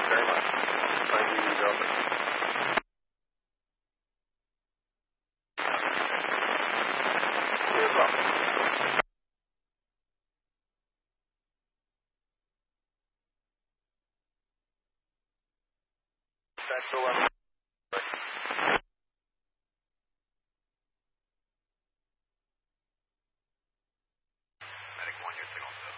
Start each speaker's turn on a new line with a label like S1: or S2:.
S1: very much. Find you over. You as well. That's 11.